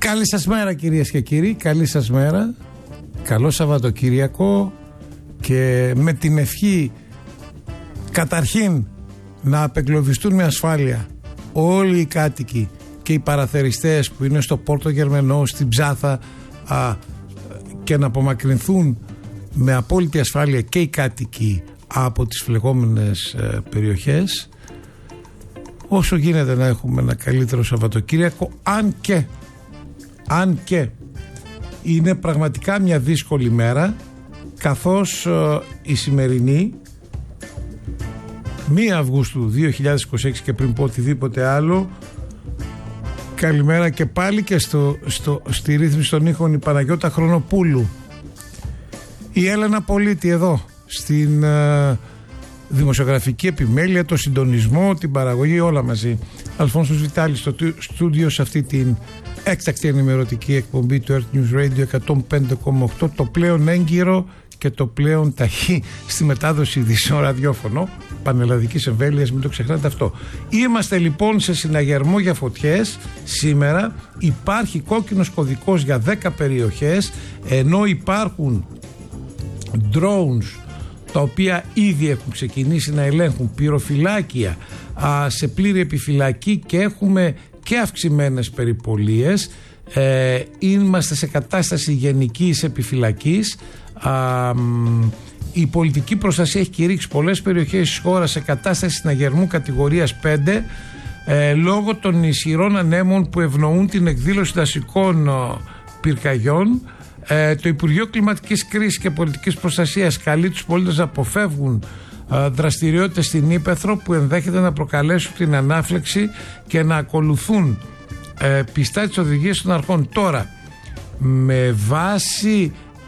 Καλή σας μέρα κυρίες και κύριοι, καλή σας μέρα, καλό Σαββατοκύριακο και με την ευχή καταρχήν να απεγκλωβιστούν με ασφάλεια όλοι οι κάτοικοι και οι παραθεριστές που είναι στο Πόρτο Γερμενό, στην Ψάθα και να απομακρυνθούν με απόλυτη ασφάλεια και οι κάτοικοι από τις φλεγόμενες περιοχές. Όσο γίνεται να έχουμε ένα καλύτερο Σαββατοκύριακο, αν και είναι πραγματικά μια δύσκολη μέρα, καθώς η σημερινή 1 Αυγούστου 2026, και πριν πω οτιδήποτε άλλο, καλημέρα και πάλι και στη ρύθμιση των ήχων η Παναγιώτα Χρονοπούλου, η Έλενα Πολίτη εδώ στην δημοσιογραφική επιμέλεια, το συντονισμό, την παραγωγή, όλα μαζί. Αλφόνσος Βιτάλης στο στούντιο σε αυτή την έκτακτη ενημερωτική εκπομπή του Earth News Radio 105,8, το πλέον έγκυρο και το πλέον ταχύ στη μετάδοση ειδήσεων ραδιόφωνο πανελλαδικής εμβέλειας, μην το ξεχνάτε αυτό. Είμαστε λοιπόν σε συναγερμό για φωτιές. Σήμερα υπάρχει κόκκινος κωδικός για 10 περιοχές, ενώ υπάρχουν drones τα οποία ήδη έχουν ξεκινήσει να ελέγχουν πυροφυλάκια σε πλήρη επιφυλακή και έχουμε και αυξημένες περιπολίες. Είμαστε σε κατάσταση γενικής επιφυλακής. Η πολιτική προστασία έχει κηρύξει πολλές περιοχές της χώρας σε κατάσταση συναγερμού κατηγορίας 5 λόγω των ισχυρών ανέμων που ευνοούν την εκδήλωση δασικών πυρκαγιών. Το Υπουργείο Κλιματικής Κρίσης και Πολιτικής Προστασίας καλεί τους πολίτες να αποφεύγουν δραστηριότητες στην ύπαιθρο που ενδέχεται να προκαλέσουν την ανάφλεξη και να ακολουθούν πιστά τις οδηγίες των αρχών. Τώρα, με βάση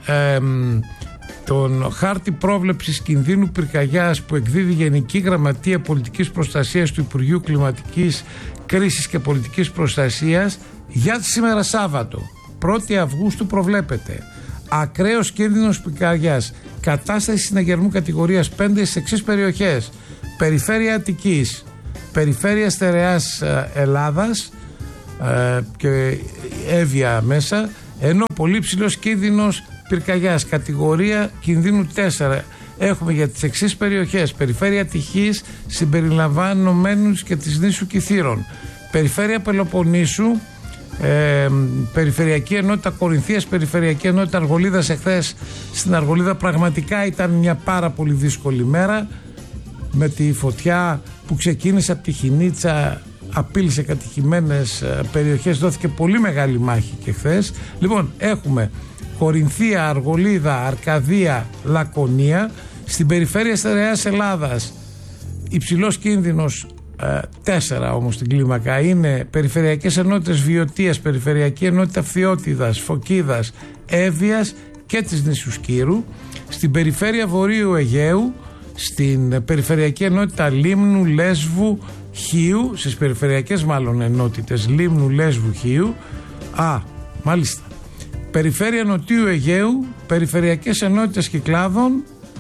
τον χάρτη πρόβλεψης κινδύνου πυρκαγιάς που εκδίδει η Γενική Γραμματεία Πολιτικής Προστασίας του Υπουργείου Κλιματικής Κρίσης και Πολιτικής Προστασίας, για σήμερα Σάββατο 1η Αυγούστου προβλέπεται ακραίος κίνδυνος πυρκαγιάς, κατάσταση συναγερμού κατηγορίας 5 στις εξής περιοχές: περιφέρεια Αττικής, περιφέρεια Στερεάς Ελλάδας και Εύβοια μέσα, ενώ πολύ ψηλός κίνδυνος πυρκαγιάς, κατηγορία κινδύνου 4 έχουμε για τις εξής περιοχές: περιφέρεια Αττικής συμπεριλαμβανομένους και της νήσου Κιθήρων, περιφέρεια Πελοποννήσου, περιφερειακή ενότητα Κορινθίας, περιφερειακή ενότητα Αργολίδας. Εχθές στην Αργολίδα πραγματικά ήταν μια πάρα πολύ δύσκολη μέρα, με τη φωτιά που ξεκίνησε από τη Χινίτσα, απείλησε κατοικημένες περιοχές, δόθηκε πολύ μεγάλη μάχη και χθες. Λοιπόν, έχουμε Κορινθία, Αργολίδα, Αρκαδία, Λακωνία. Στην περιφέρεια Στερεάς Ελλάδας υψηλός κίνδυνος 4 όμως στην κλίμακα είναι περιφερειακές ενότητες Βιωτίας, περιφερειακή ενότητα Φθιώτιδας, Φωκίδας, Εύβοιας και της νήσους Κύρου. Στην περιφέρεια Βορείου Αιγαίου, στην περιφερειακή ενότητα Λίμνου, Λέσβου, Χίου, στις περιφερειακές μάλλον ενότητες Λίμνου, Λέσβου, Χίου. Μάλιστα. Περιφέρεια Νοτιού Αιγαίου, περιφερειακές ενότητες Κυκλάδων.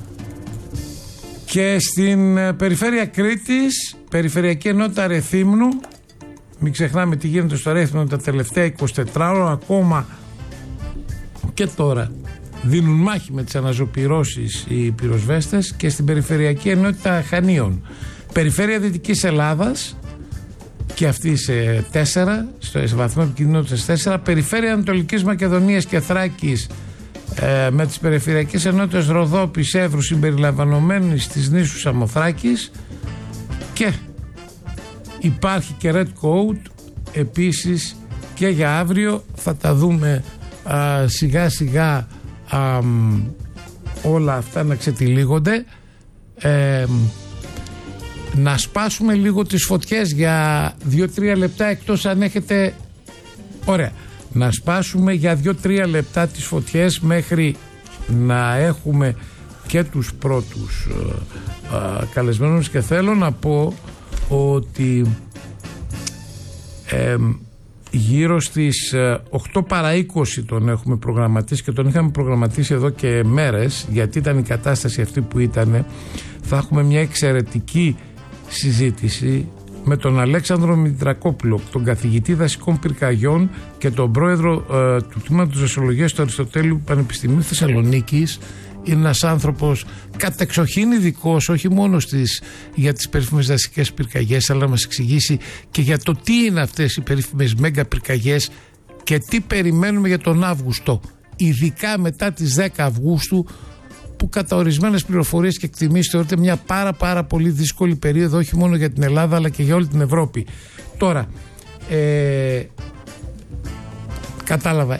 Και στην περιφέρεια Κρήτης, περιφερειακή ενότητα Ρεθύμνου. Μην ξεχνάμε τι γίνεται στο Ρέθυμνο τα τελευταία 24 ώρα, ακόμα και τώρα δίνουν μάχη με τις αναζωπυρώσεις οι πυροσβέστες. Και στην περιφερειακή ενότητα Χανίων, περιφέρεια Δυτικής Ελλάδας, και αυτή σε 4, σε βαθμό επικινδυνότητας 4, περιφέρεια Ανατολικής Μακεδονίας και Θράκης με τις περιφερειακές ενότητες Ροδόπης, Εύρου συμπεριλαμβανομένης της νήσου Σαμοθράκης, και υπάρχει και Red Code επίσης και για αύριο. Θα τα δούμε σιγά σιγά όλα αυτά να ξετυλίγονται. Να σπάσουμε λίγο τις φωτιές για 2-3 λεπτά, εκτός αν έχετε. Ωραία. Να σπάσουμε για 2-3 λεπτά τις φωτιές μέχρι να έχουμε και τους πρώτους καλεσμένους, και θέλω να πω ότι γύρω στις 8 παρά 20 τον έχουμε προγραμματίσει, και τον είχαμε προγραμματίσει εδώ και μέρες, γιατί ήταν η κατάσταση αυτή που ήταν. Θα έχουμε μια εξαιρετική συζήτηση με τον Αλέξανδρο Μητρακόπουλο, τον καθηγητή δασικών πυρκαγιών και τον πρόεδρο του τμήματος δασολογίας του Αριστοτέλειου Πανεπιστημίου Θεσσαλονίκης. Είναι ένας άνθρωπος κατεξοχήν ειδικός, όχι μόνο για τις περίφημες δασικές πυρκαγιές, αλλά να μας εξηγήσει και για το τι είναι αυτές οι περίφημες μέγα πυρκαγιές και τι περιμένουμε για τον Αύγουστο, ειδικά μετά τις 10 Αυγούστου, που κατά ορισμένες πληροφορίες και εκτιμήσεις θεωρείται μια πάρα πολύ δύσκολη περίοδο, όχι μόνο για την Ελλάδα αλλά και για όλη την Ευρώπη. Τώρα, κατάλαβα,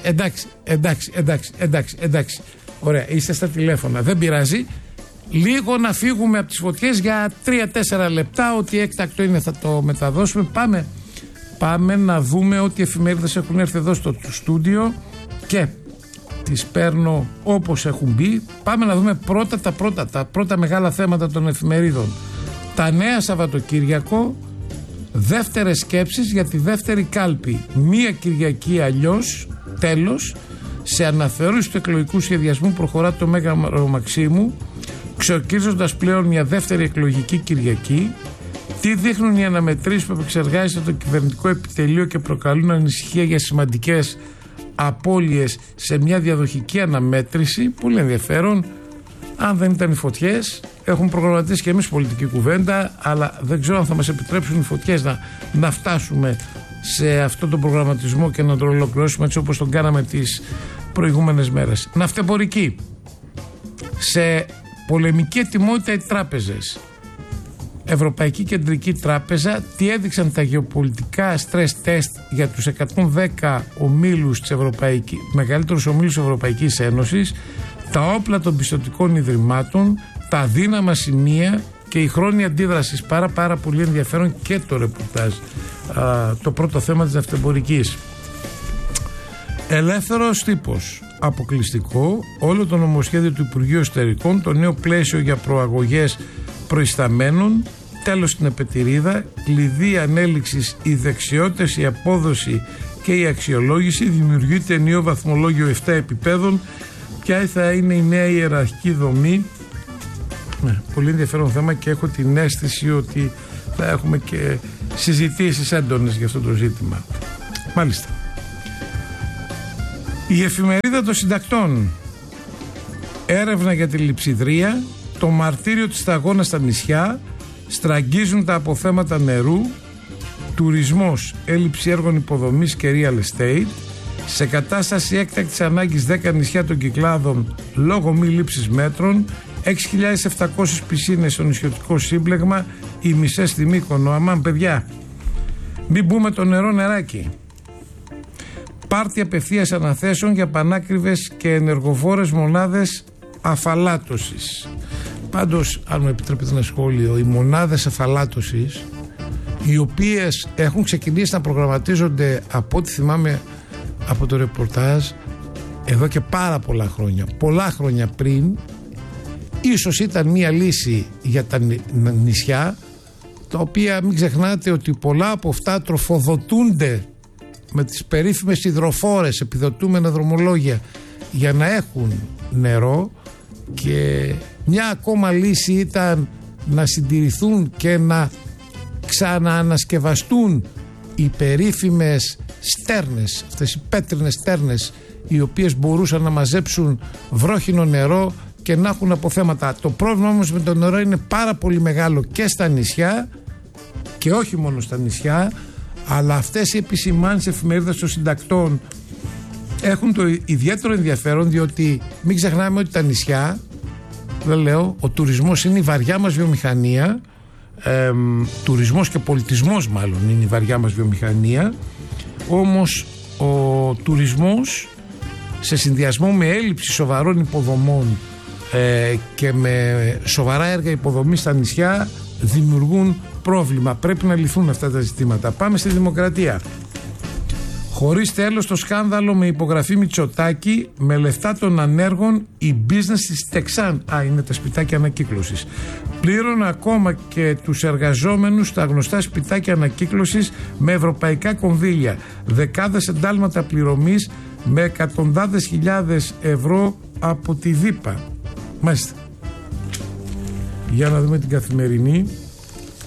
εντάξει, ωραία, είστε στα τηλέφωνα, δεν πειράζει. Λίγο να φύγουμε από τις φωτιές για 3-4 λεπτά, ό,τι έκτακτο είναι θα το μεταδώσουμε. Πάμε να δούμε ότι οι εφημερίδες έχουν έρθει εδώ στο στούντιο και τις παίρνω όπως έχουν μπει. Πάμε να δούμε τα πρώτα μεγάλα θέματα των εφημερίδων. Τα νέα Σαββατοκύριακο, δεύτερες σκέψεις για τη δεύτερη κάλπη. Μία Κυριακή αλλιώς, τέλος, σε αναθεώρηση του εκλογικού σχεδιασμού προχωρά το Μέγαρο Μαξίμου, ξορκίζοντας πλέον μια δεύτερη εκλογική Κυριακή. Τι δείχνουν οι αναμετρήσεις που επεξεργάζεται το κυβερνητικό επιτελείο και προκαλούν ανησυχία για σημαντικές απώλειες σε μια διαδοχική αναμέτρηση. Πολύ ενδιαφέρον. Αν δεν ήταν οι φωτιές, έχουν προγραμματίσει και εμείς πολιτική κουβέντα, αλλά δεν ξέρω αν θα μας επιτρέψουν οι φωτιές να φτάσουμε σε αυτόν τον προγραμματισμό και να τον ολοκληρώσουμε έτσι όπως τον κάναμε τις προηγούμενες μέρες. Ναυτεμπορική. Σε πολεμική ετοιμότητα οι τράπεζες. Ευρωπαϊκή Κεντρική Τράπεζα, τι έδειξαν τα γεωπολιτικά stress test για τους 110 ομίλους της μεγαλύτερους ομίλους της Ευρωπαϊκής Ένωσης, τα όπλα των πιστωτικών ιδρυμάτων, τα αδύναμα σημεία και η χρόνια αντίδραση. Πάρα πολύ ενδιαφέρον και το ρεπορτάζ. Το πρώτο θέμα της ναυτεμπορικής. Ελεύθερος τύπος. Αποκλειστικό όλο το νομοσχέδιο του Υπουργείου Εσωτερικών, το νέο πλαίσιο για προαγωγές προϊσταμένων, τέλος στην επετηρίδα, κλειδί ανέλυξης οι δεξιότητες, η απόδοση και η αξιολόγηση, δημιουργείται νέο βαθμολόγιο 7 επιπέδων. Ποια θα είναι η νέα ιεραρχική δομή? Πολύ ενδιαφέρον θέμα και έχω την αίσθηση ότι θα έχουμε και συζητήσεις έντονες για αυτό το ζήτημα. Μάλιστα. Η εφημερίδα των συντακτών. Έρευνα για τη λειψιδρία, το μαρτύριο της σταγόνας στα νησιά, στραγγίζουν τα αποθέματα νερού, τουρισμός, έλλειψη έργων υποδομής και real estate, σε κατάσταση έκτακτης ανάγκης 10 νησιά των Κυκλάδων λόγω μη λήψης μέτρων, 6.700 πισίνες στο νησιωτικό σύμπλεγμα, οι μισές στη Μύκονο. Αμάν παιδιά, μην μπούμε το νεράκι. Πάρτι απευθείας αναθέσεων για πανάκριβες και ενεργοβόρες μονάδες αφαλάτωσης. Πάντως, αν μου επιτρέπετε ένα σχόλιο, οι μονάδες αφαλάτωσης, οι οποίες έχουν ξεκινήσει να προγραμματίζονται από ό,τι θυμάμαι από το ρεπορτάζ εδώ και πολλά χρόνια πριν, ίσως ήταν μια λύση για τα νησιά, τα οποία μην ξεχνάτε ότι πολλά από αυτά τροφοδοτούνται με τις περίφημες υδροφόρες, επιδοτούμενα δρομολόγια για να έχουν νερό, και μια ακόμα λύση ήταν να συντηρηθούν και να ξαναανασκευαστούν οι περίφημες στέρνες, αυτές οι πέτρινες στέρνες, οι οποίες μπορούσαν να μαζέψουν βρόχινο νερό και να έχουν αποθέματα. Το πρόβλημα όμως με το νερό είναι πάρα πολύ μεγάλο και στα νησιά, και όχι μόνο στα νησιά, αλλά αυτές οι επισημάνσεις εφημερίδας των συντακτών έχουν το ιδιαίτερο ενδιαφέρον, διότι μην ξεχνάμε ότι τα νησιά, δεν λέω, ο τουρισμός είναι η βαριά μας βιομηχανία, τουρισμός και πολιτισμός μάλλον είναι η βαριά μας βιομηχανία, όμως ο τουρισμός σε συνδυασμό με έλλειψη σοβαρών υποδομών και με σοβαρά έργα υποδομής στα νησιά δημιουργούν πρόβλημα. Πρέπει να λυθούν αυτά τα ζητήματα. Πάμε στη Δημοκρατία. Χωρίς τέλος το σκάνδαλο με υπογραφή Μητσοτάκη, με λεφτά των ανέργων η business της Τεξάν. Είναι τα σπιτάκια ανακύκλωσης. Πλήρωνε ακόμα και τους εργαζόμενους στα γνωστά σπιτάκια ανακύκλωσης με ευρωπαϊκά κονδύλια. Δεκάδες εντάλματα πληρωμής με εκατοντάδες χιλιάδες ευρώ από τη ΔΥΠΑ. Μάλιστα. Για να δούμε την Καθημερινή.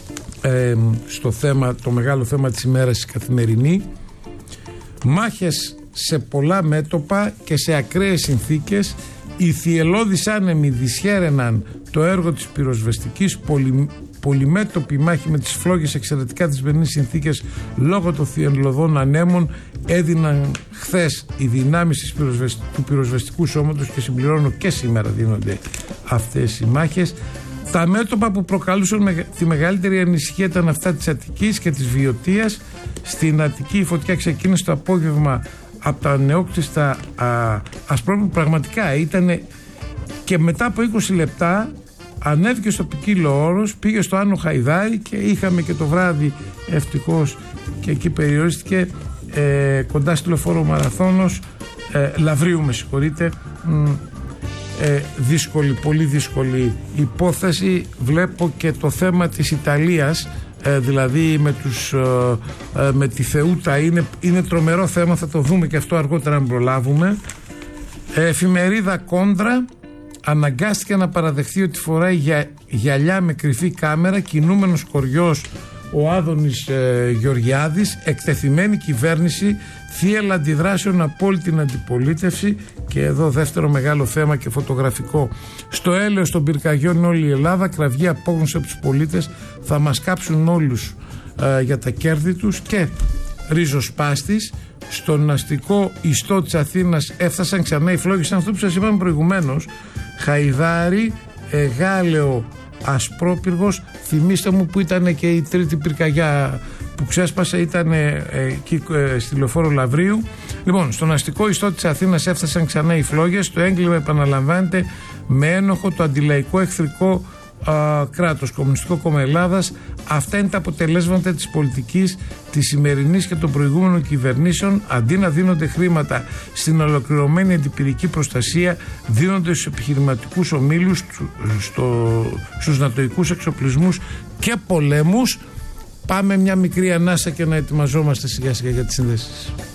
στο θέμα, το μεγάλο θέμα της ημέρας, η καθημερινή. Μάχες σε πολλά μέτωπα και σε ακραίες συνθήκες. Οι θυελλώδεις άνεμοι δυσχέραιναν το έργο της πυροσβεστικής. Πολυμέτωπη μάχη με τις φλόγες εξαιρετικά δυσμενείς συνθήκες λόγω των θυελλωδών ανέμων έδιναν χθες οι δυνάμεις του πυροσβεστικού σώματος και συμπληρώνω και σήμερα δίνονται αυτές οι μάχες. Τα μέτωπα που προκαλούσαν τη μεγαλύτερη ανησυχία ήταν αυτά της Αττικής και της Βιωτίας. Στην Αττική η φωτιά ξεκίνησε το απόγευμα από τα νεόκτιστα Ασπρόπουλου. Πραγματικά ήταν, και μετά από 20 λεπτά ανέβηκε στο ποικίλο όρος, πήγε στο Άνω Χαϊδάρι και είχαμε και το βράδυ, ευτυχώς και εκεί περιορίστηκε, κοντά στη λεωφόρο Μαραθώνος, Λαυρίου με συγχωρείτε. Δύσκολη, πολύ δύσκολη υπόθεση. Βλέπω και το θέμα της Ιταλίας, δηλαδή με τη Θεούτα, είναι τρομερό θέμα, θα το δούμε και αυτό αργότερα αν προλάβουμε. Εφημερίδα Κόντρα αναγκάστηκε να παραδεχθεί ότι φοράει γυαλιά με κρυφή κάμερα. Κινούμενος κοριός ο Άδωνης Γεωργιάδης. Εκτεθειμένη κυβέρνηση, θύελλα αντιδράσεων από όλη την αντιπολίτευση. Και εδώ δεύτερο μεγάλο θέμα και φωτογραφικό. Στο έλεος των πυρκαγιών όλη η Ελλάδα. Κραυγή απόγνωση από τους πολίτες. Θα μας κάψουν όλους για τα κέρδη τους. Και ριζοσπάστης. Στον αστικό ιστό της Αθήνας έφτασαν ξανά οι φλόγες. Αυτό που σας είπαμε προηγουμένως. Χαϊδάρι, Γάλεο, Ασπρόπυργος. Θυμήστε μου που ήταν και η τρίτη πυρκαγιά που ξέσπασε, ήταν εκεί στη λεωφόρο Λαυρίου. Λοιπόν, στον αστικό ιστό της Αθήνας έφτασαν ξανά οι φλόγες. Το έγκλημα επαναλαμβάνεται με ένοχο το αντιλαϊκό εχθρικό κράτος, Κομμουνιστικό Κόμμα Ελλάδας. Αυτά είναι τα αποτελέσματα της πολιτικής της σημερινής και των προηγούμενων κυβερνήσεων. Αντί να δίνονται χρήματα στην ολοκληρωμένη αντιπυρική προστασία, δίνονται στους επιχειρηματικούς ομίλους, στους νατοικούς εξοπλισμούς και πολέμους. Πάμε μια μικρή ανάσα και να ετοιμαζόμαστε σιγά σιγά για τις συνδέσεις.